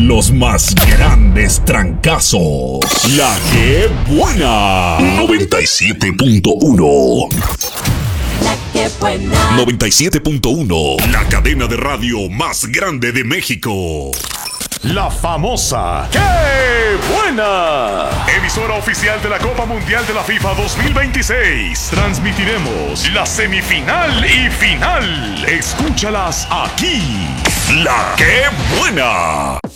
Los más grandes trancazos. La que buena. 97.1. La que buena. 97.1. La cadena de radio más grande de México. La famosa ¡Qué buena! Emisora oficial de la Copa Mundial de la FIFA 2026. Transmitiremos la semifinal y final. Escúchalas aquí. La que buena.